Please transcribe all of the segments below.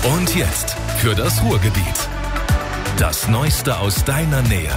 Und jetzt für das Ruhrgebiet. Das Neueste aus deiner Nähe.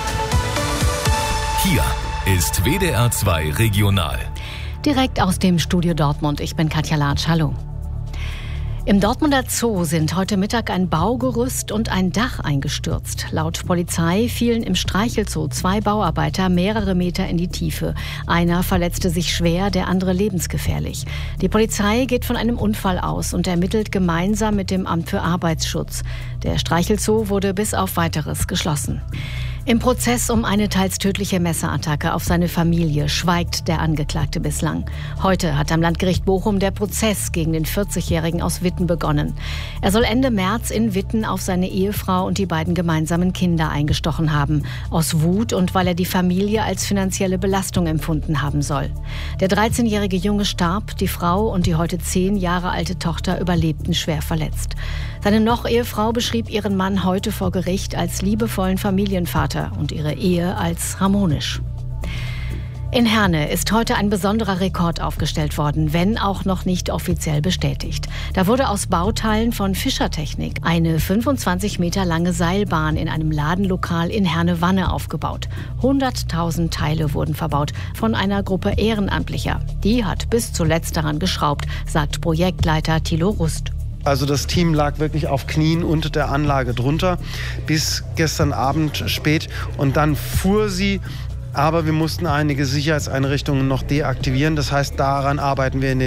Hier ist WDR 2 Regional. Direkt aus dem Studio Dortmund. Ich bin Katja Latsch. Hallo. Im Dortmunder Zoo sind heute Mittag ein Baugerüst und ein Dach eingestürzt. Laut Polizei fielen im Streichelzoo 2 Bauarbeiter mehrere Meter in die Tiefe. Einer verletzte sich schwer, der andere lebensgefährlich. Die Polizei geht von einem Unfall aus und ermittelt gemeinsam mit dem Amt für Arbeitsschutz. Der Streichelzoo wurde bis auf Weiteres geschlossen. Im Prozess um eine teils tödliche Messerattacke auf seine Familie schweigt der Angeklagte bislang. Heute hat am Landgericht Bochum der Prozess gegen den 40-Jährigen aus Witten begonnen. Er soll Ende März in Witten auf seine Ehefrau und die beiden gemeinsamen Kinder eingestochen haben. Aus Wut und weil er die Familie als finanzielle Belastung empfunden haben soll. Der 13-jährige Junge starb, die Frau und die heute 10 Jahre alte Tochter überlebten schwer verletzt. Seine Noch-Ehefrau beschrieb ihren Mann heute vor Gericht als liebevollen Familienvater und ihre Ehe als harmonisch. In Herne ist heute ein besonderer Rekord aufgestellt worden, wenn auch noch nicht offiziell bestätigt. Da wurde aus Bauteilen von Fischertechnik eine 25 Meter lange Seilbahn in einem Ladenlokal in Herne-Wanne aufgebaut. 100.000 Teile wurden verbaut von einer Gruppe Ehrenamtlicher. Die hat bis zuletzt daran geschraubt, sagt Projektleiter Thilo Rust. Also das Team lag wirklich auf Knien unter der Anlage drunter bis gestern Abend spät und dann fuhr sie. Aber wir mussten einige Sicherheitseinrichtungen noch deaktivieren. Das heißt, daran arbeiten wir in den